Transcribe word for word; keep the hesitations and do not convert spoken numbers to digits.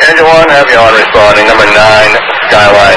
Engine one, have you on responding, number nine, Skyline.